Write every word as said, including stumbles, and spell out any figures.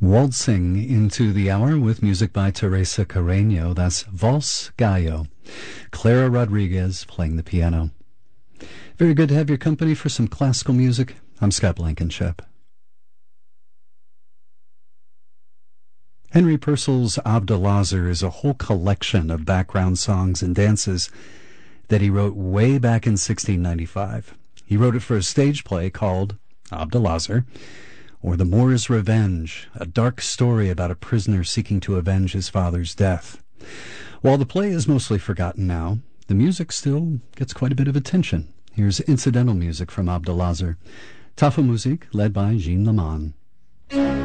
Waltzing into the hour with music by Teresa Carreño. That's Vals Gallo. Clara Rodriguez playing the piano. Very good to have your company for some classical music. I'm Scott Blankenship. Henry Purcell's Abdelazar is a whole collection of background songs and dances that he wrote way back in sixteen ninety-five. He wrote it for a stage play called Abdelazar, or The Moor's Revenge, a dark story about a prisoner seeking to avenge his father's death. While the play is mostly forgotten now, the music still gets quite a bit of attention. Here's incidental music from Abdelazar, Tafelmusik, led by Jean Leman.